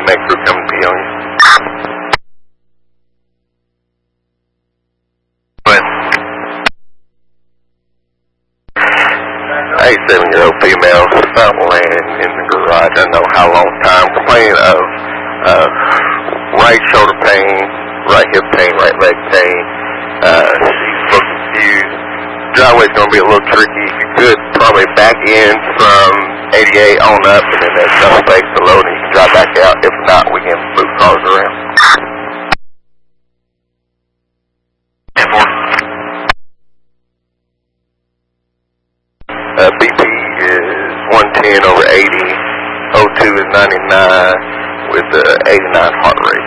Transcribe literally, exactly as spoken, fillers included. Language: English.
make crew come and pee on you. eighty-seven-year-old female found laying in the garage. I don't know how long time. Complaining of uh, right shoulder pain, right hip pain, right leg pain. Uh, she's looking confused. Driveway's going to be a little tricky. If you could, probably back in from eighty-eight on up, and then that suspect's the load, and you can drive back out. If not, we can move cars around. Uh, B P is one ten over eighty, O two is ninety-nine with uh, eighty-nine heart rate.